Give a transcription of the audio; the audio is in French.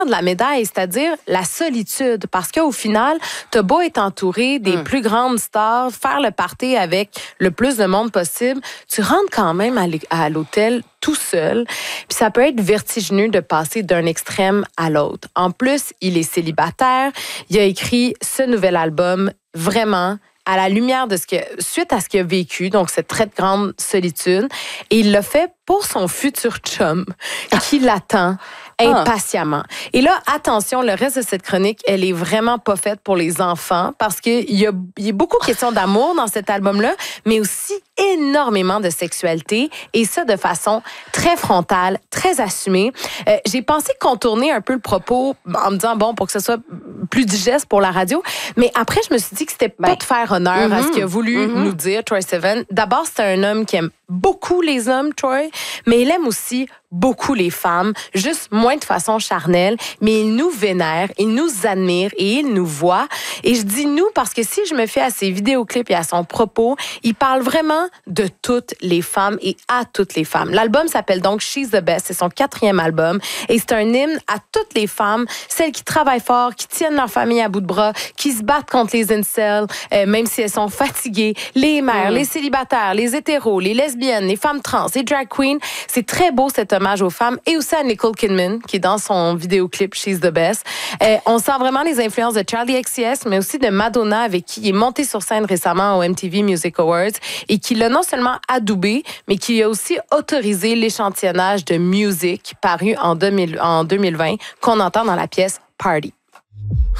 de la médaille, c'est-à-dire la solitude. Parce qu'au final, t'as beau être entouré des plus grandes stars, faire le party avec le plus de monde possible, tu rentres quand même à l'hôtel tout seul. Puis ça peut être vertigineux de passer d'un extrême à l'autre. En plus, il est célibataire. Il a écrit ce nouvel album vraiment à la lumière de suite à ce qu'il a vécu, donc cette très grande solitude. Et il l'a fait pour son futur chum qui l'attend impatiemment. Et là, attention, le reste de cette chronique, elle est vraiment pas faite pour les enfants parce qu'il y a beaucoup de questions d'amour dans cet album-là, mais aussi énormément de sexualité et ça de façon très frontale, très assumée. J'ai pensé contourner un peu le propos en me disant, bon, pour que ce soit plus digeste pour la radio, mais après, je me suis dit que c'était pas de faire honneur à ce qu'il a voulu nous dire, Troye Sivan. D'abord, c'est un homme qui aime beaucoup les hommes, Troy, mais il aime aussi beaucoup les femmes, juste moins de façon charnelle, mais il nous vénère, il nous admire et il nous voit. Et je dis nous parce que si je me fie à ses vidéoclips et à son propos, il parle vraiment de toutes les femmes et à toutes les femmes. L'album s'appelle donc She's the Best, c'est son 4e album et c'est un hymne à toutes les femmes, celles qui travaillent fort, qui tiennent leur famille à bout de bras, qui se battent contre les incels, même si elles sont fatiguées, les mères, les célibataires, les hétéros, les lesbiennes, les femmes trans, les drag queens. C'est très beau cet hommage aux femmes et aussi à Nicole Kidman qui est dans son vidéoclip She's the Best. On sent vraiment les influences de Charli XCX mais aussi de Madonna avec qui il est monté sur scène récemment au MTV Music Awards et qui l'a non seulement adoubé mais qui a aussi autorisé l'échantillonnage de Music paru en 2020 qu'on entend dans la pièce Party.